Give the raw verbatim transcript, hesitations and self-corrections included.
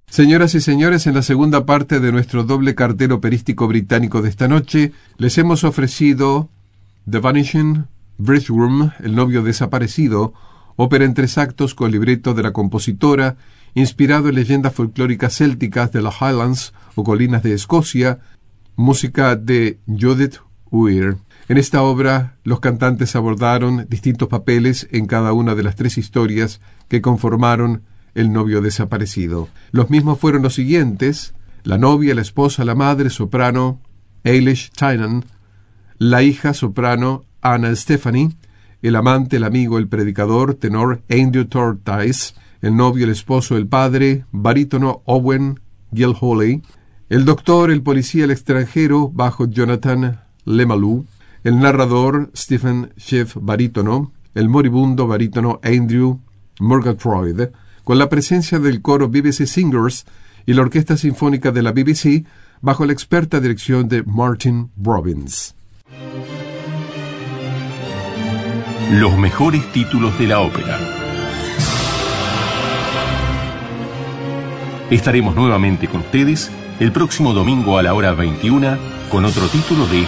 Señoras y señores, en la segunda parte de nuestro doble cartel operístico británico de esta noche, les hemos ofrecido The Vanishing Bridegroom, El novio desaparecido, ópera en tres actos con libreto de la compositora, inspirado en leyendas folclóricas célticas de las Highlands o colinas de Escocia, música de Judith Weir. En esta obra, los cantantes abordaron distintos papeles en cada una de las tres historias que conformaron El novio desaparecido. Los mismos fueron los siguientes: la novia, la esposa, la madre, soprano Eilish Tynan; la hija, soprano Anna Stephanie; el amante, el amigo, el predicador, tenor Andrew Tortice; el novio, el esposo, el padre, barítono Owen Gilhooly; el doctor, el policía, el extranjero, bajo Jonathan Lemalou; el narrador Stephen Schiff, barítono; el moribundo, barítono Andrew Murgatroyd, con la presencia del coro B B C Singers y la Orquesta Sinfónica de la B B C, bajo la experta dirección de Martin Robbins. Los mejores títulos de la ópera. Estaremos nuevamente con ustedes el próximo domingo a la hora veintiuna con otro título de